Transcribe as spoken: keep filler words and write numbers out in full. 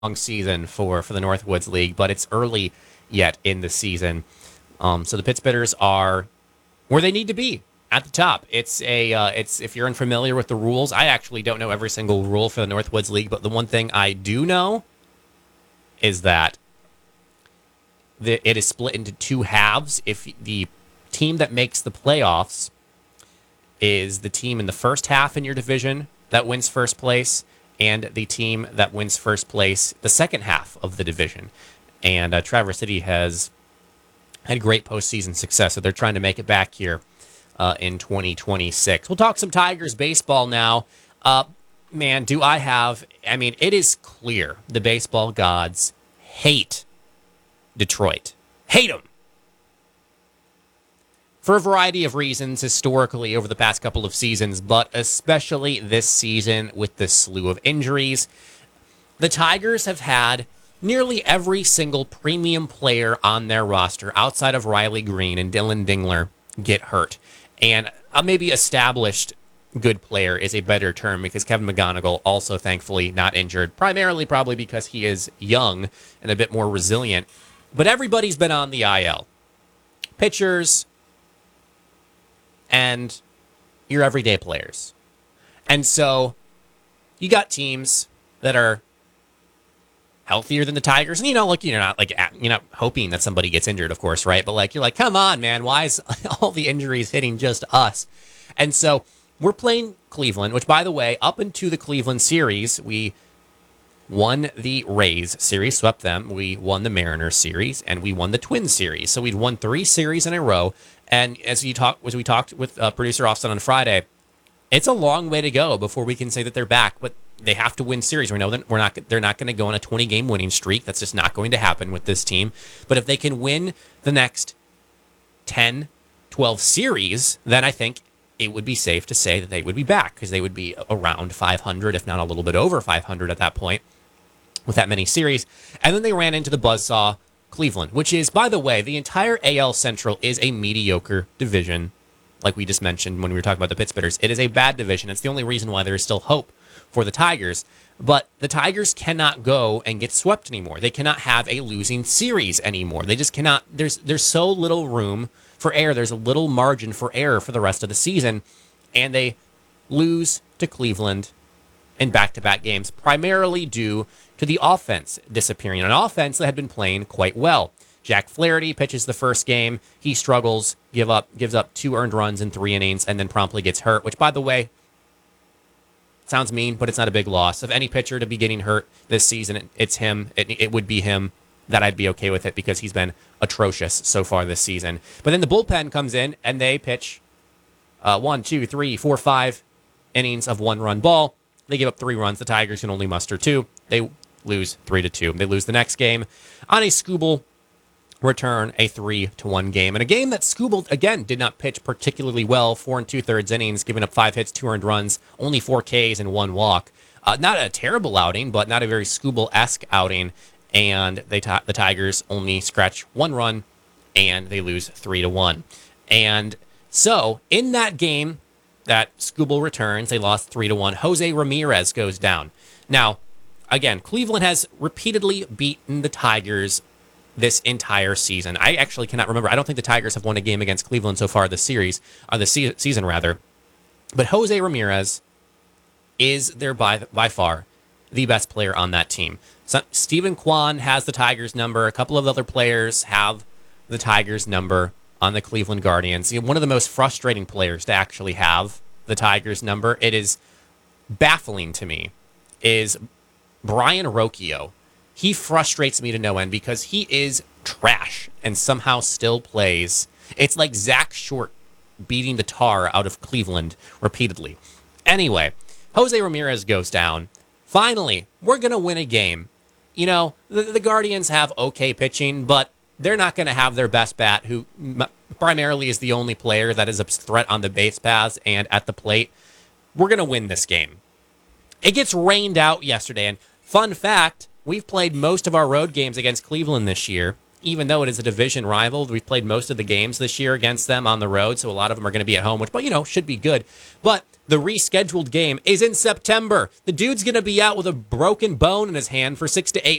long season for, for the Northwoods League, but it's early yet in the season. Um, so the Pittsburghers are where they need to be at the top. It's a uh, it's if you're unfamiliar with the rules, I actually don't know every single rule for the Northwoods League, but the one thing I do know is that the, it is split into two halves. If the team that makes the playoffs is the team in the first half in your division that wins first place, and the team that wins first place the second half of the division. And uh, Traverse City has had great postseason success, so they're trying to make it back here uh, in twenty twenty-six. We'll talk some Tigers baseball now. Uh, man, do I have... I mean, it is clear the baseball gods hate Detroit. Hate them. For a variety of reasons, historically, over the past couple of seasons, but especially this season with the slew of injuries. The Tigers have had nearly every single premium player on their roster, outside of Riley Green and Dylan Dingler, get hurt. And a maybe established good player is a better term, because Kevin McGonigal also, thankfully, not injured, primarily probably because he is young and a bit more resilient. But everybody's been on the I L. Pitchers and your everyday players. And so you got teams that are healthier than the Tigers. And, you know, look, you're not like, you're not hoping that somebody gets injured, of course, right? But like, you're like, come on, man, why is all the injuries hitting just us? And so we're playing Cleveland, which, by the way, up into the Cleveland series, we won the Rays series, swept them. We won the Mariners series, and we won the Twins series. So we'd won three series in a row. And as you talk, as we talked with uh, producer Austin on Friday, it's a long way to go before we can say that they're back. But they have to win series. We know that we're not. They're not going to go on a twenty-game winning streak. That's just not going to happen with this team. But if they can win the next ten, twelve series, then I think it would be safe to say that they would be back, because they would be around five hundred, if not a little bit over five hundred at that point, with that many series. And then they ran into the buzzsaw Cleveland, which is, by the way, the entire A L Central is a mediocre division. Like we just mentioned when we were talking about the Pittsburghers, it is a bad division. It's the only reason why there is still hope for the Tigers. But the Tigers cannot go and get swept anymore. They cannot have a losing series anymore. They just cannot. There's there's so little room for error. There's a little margin for error for the rest of the season. And they lose to Cleveland in back-to-back games, primarily due to the offense disappearing. An offense that had been playing quite well. Jack Flaherty pitches the first game. He struggles, give up, gives up two earned runs in three innings, and then promptly gets hurt, which, by the way, sounds mean, but it's not a big loss. Of any pitcher to be getting hurt this season, it's him. It, it would be him. That I'd be okay with it, because he's been atrocious so far this season. But then the bullpen comes in, and they pitch uh, one, two, three, four, five innings of one-run ball. They give up three runs. The Tigers can only muster two. They lose three to two. They lose the next game on a Skubal return, a three to one game. And a game that Skubal, again, did not pitch particularly well. Four and two-thirds innings, giving up five hits, two earned runs, only four Ks and one walk. Uh, not a terrible outing, but not a very Skubal-esque outing. And they t- the Tigers only scratch one run, and they lose three to one. And so in that game that Skubal returns, they lost three to one. Jose Ramirez goes down. Now, again, Cleveland has repeatedly beaten the Tigers this entire season. I actually cannot remember. I don't think the Tigers have won a game against Cleveland so far this series, or the se- season rather. But Jose Ramirez is their by by far the best player on that team. So Stephen Kwan has the Tigers number. A couple of other players have the Tigers number on the Cleveland Guardians. You know, one of the most frustrating players to actually have the Tigers number, it is baffling to me, is Brian Rocchio. He frustrates me to no end, because he is trash and somehow still plays. It's like Zach Short beating the tar out of Cleveland repeatedly. Anyway, Jose Ramirez goes down. Finally, we're going to win a game. You know, the, the Guardians have okay pitching, but they're not going to have their best bat, who m- primarily is the only player that is a threat on the base paths and at the plate. We're going to win this game. It gets rained out yesterday, and fun fact, we've played most of our road games against Cleveland this year even though it is a division rival. We've played most of the games this year against them on the road, so a lot of them are going to be at home, which, but you know, should be good. But the rescheduled game is in September. The dude's going to be out with a broken bone in his hand for six to eight